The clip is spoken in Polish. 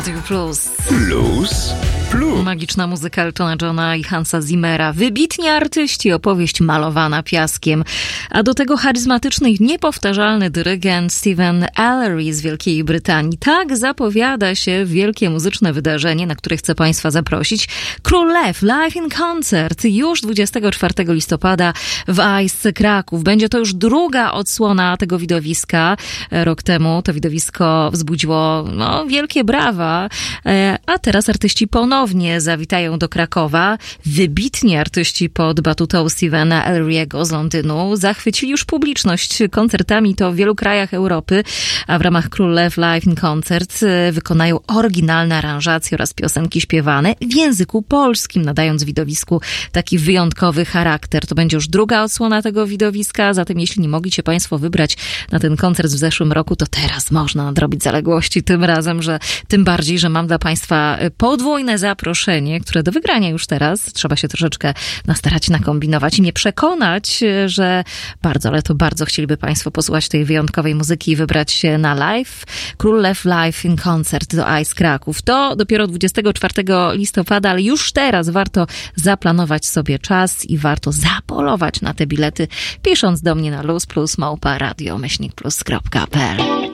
Plus. Magiczna muzyka Eltona Johna i Hansa Zimmera. Wybitni artyści, opowieść malowana piaskiem. A do tego charyzmatyczny i niepowtarzalny dyrygent Stephen Ellery z Wielkiej Brytanii. Tak zapowiada się wielkie muzyczne wydarzenie, na które chcę Państwa zaprosić. Król Lew Live in Concert już 24 listopada w Ice Kraków. Będzie to już druga odsłona tego widowiska. Rok temu to widowisko wzbudziło wielkie brawa, a teraz artyści ponownie zawitają do Krakowa. Wybitni artyści pod batutą Stephena Ellery'ego z Londynu zachwycili już publiczność koncertami to w wielu krajach Europy, a w ramach Król Lew Live in Concert wykonają oryginalne aranżacje oraz piosenki śpiewane w języku polskim, nadając widowisku taki wyjątkowy charakter. To będzie już druga odsłona tego widowiska, zatem jeśli nie mogli się Państwo wybrać na ten koncert w zeszłym roku, to teraz można nadrobić zaległości tym razem, tym bardziej, że mam dla Państwa podwójne zaproszenie, które do wygrania już teraz. Trzeba się troszeczkę nastarać, nakombinować i mnie przekonać, że bardzo chcieliby Państwo posłuchać tej wyjątkowej muzyki i wybrać się na live. Król Lew Live in Concert do Ice Kraków. To dopiero 24 listopada, ale już teraz warto zaplanować sobie czas i warto zapolować na te bilety, pisząc do mnie na luz+małpa radio-plus.pl.